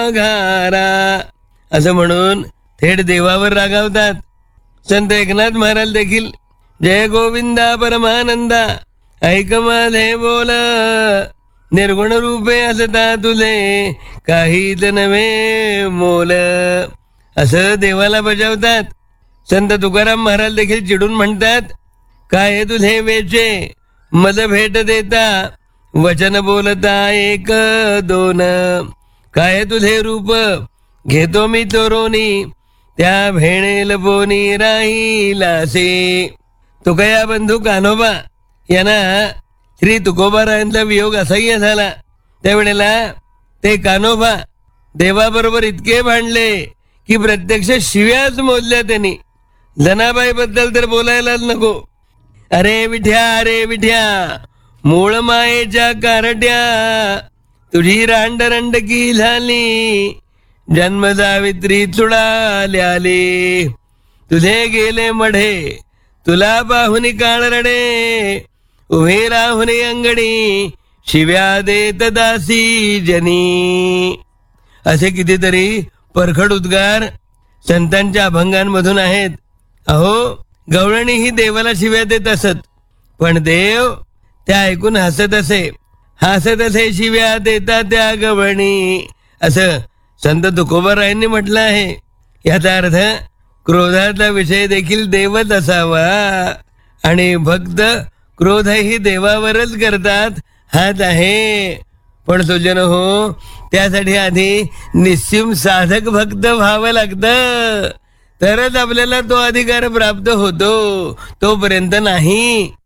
घारा असं म्हणून थेट देवावर रागावतात. संत एकनाथ महाराज देखील जय गोविंदा परमानंदा ऐक माझे बोल, निर्गुण रूपे असता तुझे काहीच नव्हे मोल असं देवाला बजावतात. संत तुकाराम महाराज देखील चिडून म्हणतात, काय तुझे वेचे मद भेट देता, वचन बोलता एक दोन, काय तुझे रूप घेतो मी तोरोनी, त्या भेणेल बोनी राहिलासे. तुकया बंधू कान्होबा यांना श्री तुकोबारायांचा वियोग असह्य झाला. त्यावेळेला ते कान्होबा देवाबरोबर इतके भांडले की प्रत्यक्ष शिव्याच मोजल्या त्यांनी. जनाबाई बद्दल तर बोलायलाच नको. अरे विठ्या मूळ मायेच्या कारट्या, तुझी रांडरंडकी झाली, जन्म जावित्री चुडाल्याले, तुझे गेले मढे तुला पाहुनी काळ रडे, उभे राहुनी अंगणी शिव्या देत दासी जनी. असे कितीतरी परखड उद्गार संतांच्या अभंगांमधून आहेत. अहो गवळणी ही देवाला शिव्या देत असत, पण देव त्या ऐकून हसत असे शिव्या देता त्या गवळणी असं संत तुकोबारायांनी म्हटलं आहे. याचा अर्थ क्रोधाचा विषय देखील देवच असावा आणि भक्त क्रोधही देवावरच करतात हाच आहे. पण सुजन हो, त्यासाठी आधी निस्सिम साधक भक्त व्हावं लागतं, तरच आपल्याला तो अधिकार प्राप्त होतो. तोपर्यंत नाही.